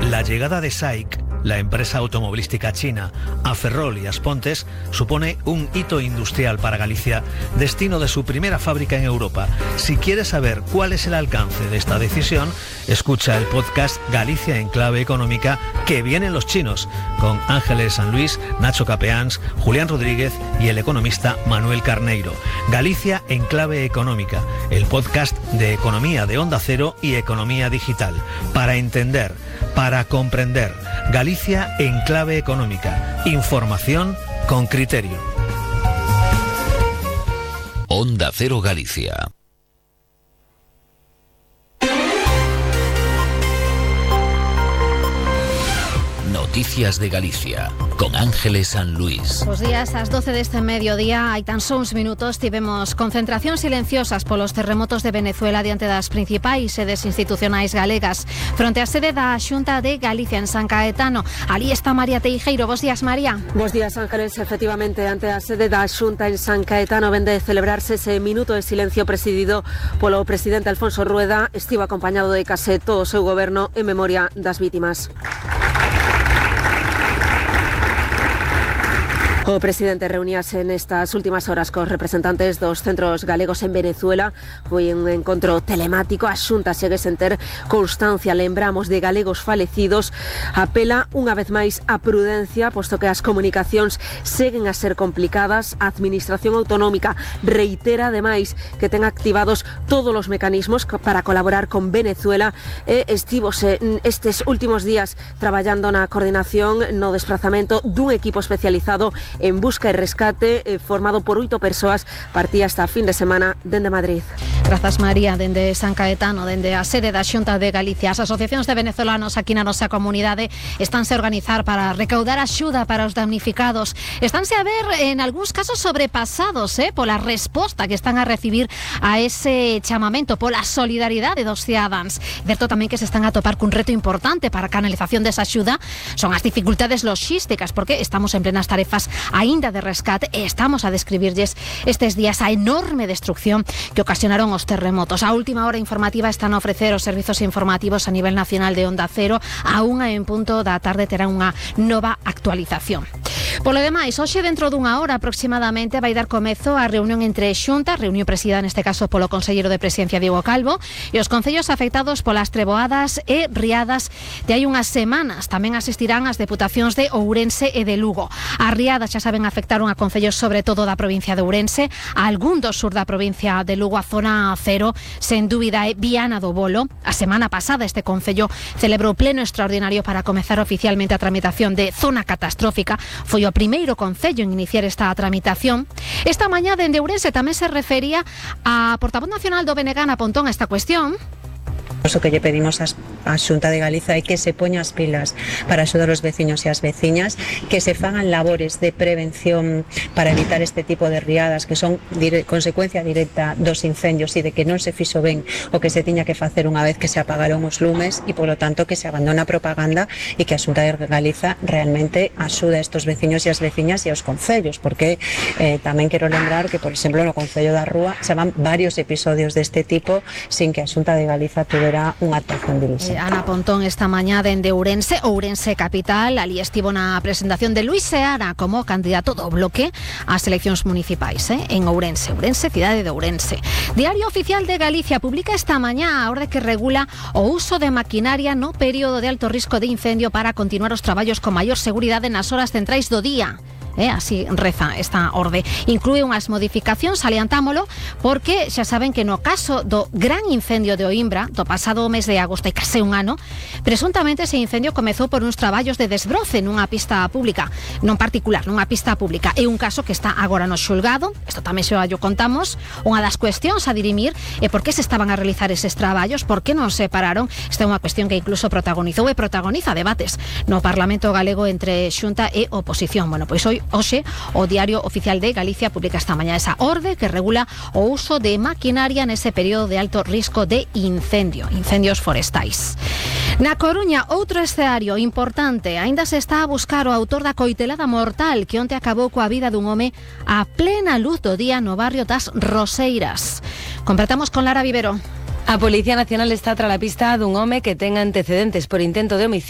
La llegada de SAIC, la empresa automovilística china, a Ferrol y Aspontes, supone un hito industrial para Galicia, destino de su primera fábrica en Europa. Si quieres saber cuál es el alcance de esta decisión, escucha el podcast Galicia en Clave Económica, que vienen los chinos, con Ángeles San Luis, Nacho Capeans, Julián Rodríguez y el economista Manuel Carneiro. Galicia en Clave Económica, el podcast de economía de Onda Cero y economía digital. Para entender, para comprender. Galicia en Clave Económica. Información con criterio. Onda Cero Galicia. Noticias de Galicia, con Ángeles San Luis. Os días ás 12 deste mediodía, hai tan só uns minutos, tivemos concentracións silenciosas polos terremotos de Venezuela diante das principais sedes institucionais galegas, fronte á sede da Xunta de Galicia en San Caetano. Ali está María Teijeiro. Bos días, María. Bos días, Ángeles. Efectivamente, ante a sede da Xunta en San Caetano vende celebrarse ese minuto de silencio presidido polo presidente Alfonso Rueda. Estivo acompañado de case todo o seu goberno en memoria das vítimas. O presidente reuníase nestas últimas horas cos representantes dos centros galegos en Venezuela. Foi un encontro telemático. A Xunta segue sen ter constancia, lembramos, de galegos falecidos. Apela unha vez máis a prudencia, posto que as comunicacións seguen a ser complicadas. A Administración Autonómica reitera, ademais, que ten activados todos os mecanismos para colaborar con Venezuela. Estivose estes últimos días traballando na coordinación, no desplazamento dun equipo especializado en busca e rescate formado por 8 persoas. Partía esta fin de semana dende Madrid. Grazas, María. Dende San Caetano, dende a sede da Xunta de Galicia, as asociacións de venezolanos aquí na nosa comunidade estánse a organizar para recaudar axuda para os damnificados. Estánse a ver, en algúns casos, sobrepasados pola resposta que están a recibir a ese chamamento, pola solidaridade dos cidadáns. Certo tamén que se están a topar cun reto importante para a canalización desa axuda son as dificultades logísticas, porque estamos en plenas tarefas aínda de rescate e estamos a describirlles estes días a enorme destrucción que ocasionaron os terremotos. A última hora informativa están a ofrecer os servizos informativos a nivel nacional de Onda Cero. A 1:00 da tarde terán unha nova actualización. Polo demais, hoxe dentro dunha hora aproximadamente vai dar comezo a reunión entre Xunta, reunión presidida neste caso polo conselleiro de Presidencia Diego Calvo, e os concellos afectados polas treboadas e riadas de hai unhas semanas. Tamén asistirán as deputacións de Ourense e de Lugo. As riadas, xa saben, afectaron a concellos sobre todo da provincia de Ourense, a algún do sur da provincia de Lugo. A zona cero, sen dúbida, é Viana do Bolo. A semana pasada este concello celebrou pleno extraordinario para comezar oficialmente a tramitación de zona catastrófica. Foi o primeiro concello en iniciar esta tramitación. Esta mañá dende Ourense tamén se refería a portavoz nacional do BNG, Ana Pontón, a esta cuestión. O que lle pedimos a Xunta de Galiza é que se poña as pilas para axudar os veciños e as veciñas, que se fagan labores de prevención para evitar este tipo de riadas que son consecuencia directa dos incendios e de que non se fixo ben o que se tiña que facer unha vez que se apagaron os lumes, e polo tanto que se abandona a propaganda e que a Xunta de Galiza realmente axuda a estos veciños e as veciñas e aos concellos, porque tamén quero lembrar que, por exemplo, no Concello da Rúa se van varios episodios deste tipo sin que a Xunta de Galiza tuvera unha actuación dirixida. Ana Pontón esta mañá dende Ourense, Ourense capital. Ali estivo na presentación de Luis Seara como candidato do bloque ás eleccións municipais en Ourense, cidade de Ourense. Diario Oficial de Galicia publica esta mañá a orde que regula o uso de maquinaria no período de alto risco de incendio para continuar os traballos con maior seguridade nas horas centrais do día. Así reza esta orde. Inclúe unhas modificacións, aliantámolo, porque xa saben que no caso do gran incendio de Oimbra do pasado mes de agosto, e case un ano, presuntamente ese incendio comezou por uns traballos de desbroce nunha pista pública, non particular, nunha pista pública. É un caso que está agora no xulgado. Isto tamén xa o contamos. Unha das cuestións a dirimir é por que se estaban a realizar eses traballos, por que non se pararon. Esta é unha cuestión que incluso protagonizou e protagoniza debates no Parlamento galego entre Xunta e oposición. Bueno, pois hoxe o Diario Oficial de Galicia publica esta mañá esa orde que regula o uso de maquinaria nese período de alto risco de incendios forestais. Na Coruña, outro escenario importante. Aínda se está a buscar o autor da coitelada mortal que onte acabou coa vida dun home a plena luz do día no barrio das Roseiras. Completamos con Lara Vivero. A Policía Nacional está tras a pista dun home que ten antecedentes por intento de homicidio